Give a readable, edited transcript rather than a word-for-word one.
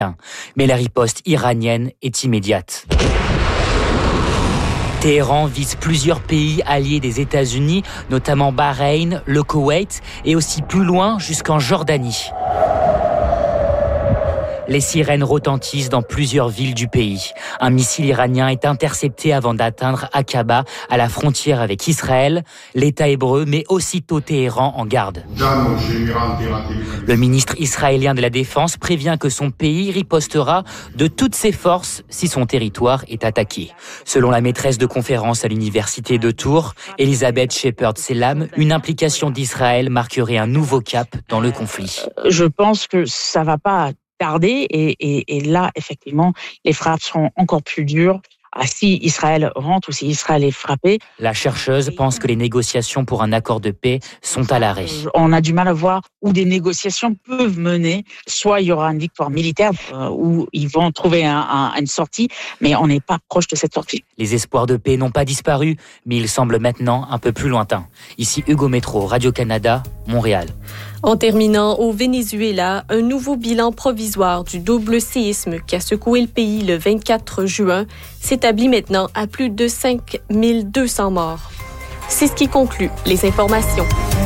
Mais la riposte iranienne est immédiate. Téhéran vise plusieurs pays alliés des États-Unis, notamment Bahreïn, le Koweït et aussi plus loin jusqu'en Jordanie. Les sirènes retentissent dans plusieurs villes du pays. Un missile iranien est intercepté avant d'atteindre Aqaba, à la frontière avec Israël. L'État hébreu met aussitôt Téhéran en garde. Le ministre israélien de la Défense prévient que son pays ripostera de toutes ses forces si son territoire est attaqué. Selon la maîtresse de conférence à l'université de Tours, Elisabeth Shepard-Selam, une implication d'Israël marquerait un nouveau cap dans le conflit. Je pense que ça va pas tarder et là, effectivement, les frappes seront encore plus dures. Si Israël rentre ou si Israël est frappé. La chercheuse pense que les négociations pour un accord de paix sont à l'arrêt. On a du mal à voir où des négociations peuvent mener. Soit il y aura une victoire militaire où ils vont trouver une sortie, mais on n'est pas proche de cette sortie. Les espoirs de paix n'ont pas disparu, mais ils semblent maintenant un peu plus lointains. Ici Hugo Métro, Radio-Canada, Montréal. En terminant, au Venezuela, un nouveau bilan provisoire du double séisme qui a secoué le pays le 24 juin s'établit maintenant à plus de 5200 morts. C'est ce qui conclut les informations.